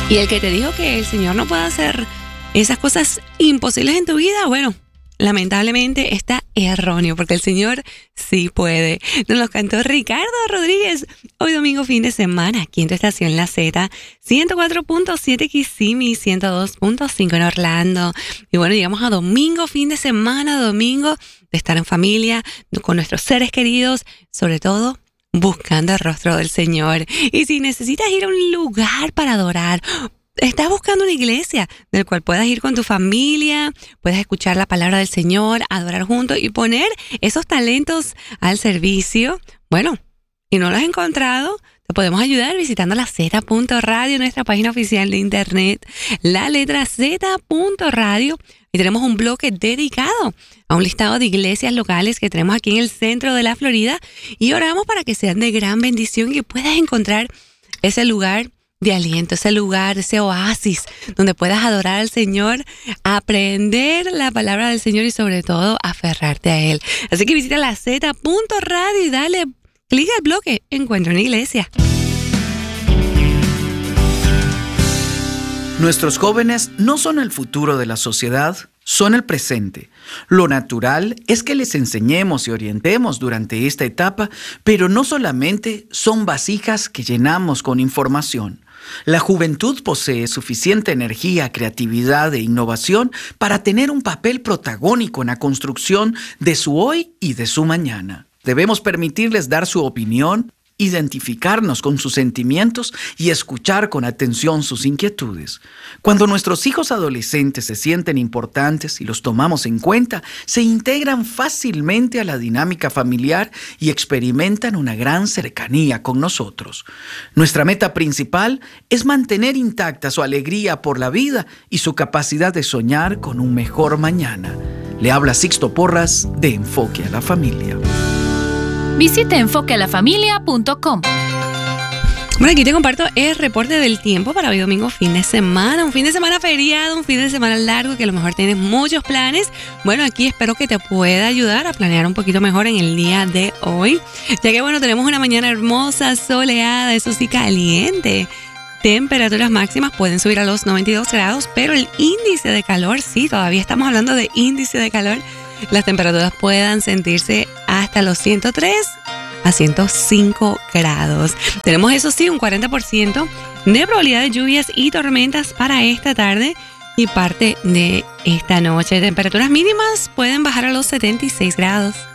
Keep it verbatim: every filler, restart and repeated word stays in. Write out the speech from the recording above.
Y el que te dijo que el Señor no puede hacer esas cosas imposibles en tu vida, bueno, lamentablemente está erróneo, porque el Señor sí puede. Nos los cantó Ricardo Rodríguez hoy domingo fin de semana aquí en tu estación La Z, ciento cuatro punto siete Kissimmee, ciento dos punto cinco en Orlando. Y bueno, llegamos a domingo fin de semana, domingo de estar en familia, con nuestros seres queridos, sobre todo buscando el rostro del Señor. Y si necesitas ir a un lugar para adorar, estás buscando una iglesia del cual puedas ir con tu familia, puedas escuchar la palabra del Señor, adorar juntos y poner esos talentos al servicio. Bueno, y no lo has encontrado, te podemos ayudar visitando la Z punto radio, nuestra página oficial de internet, la letra Z punto radio. Y tenemos un bloque dedicado a un listado de iglesias locales que tenemos aquí en el centro de la Florida. Y oramos para que sean de gran bendición y que puedas encontrar ese lugar de aliento, ese lugar, ese oasis donde puedas adorar al Señor, aprender la palabra del Señor y sobre todo aferrarte a Él. Así que visita la Z punto radio y dale clic al bloque Encuentra una iglesia. Nuestros jóvenes no son el futuro de la sociedad, son el presente. Lo natural es que les enseñemos y orientemos durante esta etapa, pero no solamente son vasijas que llenamos con información. La juventud posee suficiente energía, creatividad e innovación para tener un papel protagónico en la construcción de su hoy y de su mañana. Debemos permitirles dar su opinión, identificarnos con sus sentimientos y escuchar con atención sus inquietudes. Cuando nuestros hijos adolescentes se sienten importantes y los tomamos en cuenta, se integran fácilmente a la dinámica familiar y experimentan una gran cercanía con nosotros. Nuestra meta principal es mantener intacta su alegría por la vida y su capacidad de soñar con un mejor mañana. Le habla Sixto Porras de Enfoque a la Familia. Visite enfoque a la familia punto com. Bueno, aquí te comparto el reporte del tiempo para hoy domingo, fin de semana. Un fin de semana feriado, un fin de semana largo, que a lo mejor tienes muchos planes. Bueno, aquí espero que te pueda ayudar a planear un poquito mejor en el día de hoy. Ya que, bueno, tenemos una mañana hermosa, soleada, eso sí, caliente. Temperaturas máximas pueden subir a los noventa y dos grados, pero el índice de calor, sí, todavía estamos hablando de índice de calor. Las temperaturas puedan sentirse hasta los ciento tres a ciento cinco grados. Tenemos, eso sí, un cuarenta por ciento de probabilidad de lluvias y tormentas para esta tarde y parte de esta noche. Temperaturas mínimas pueden bajar a los setenta y seis grados.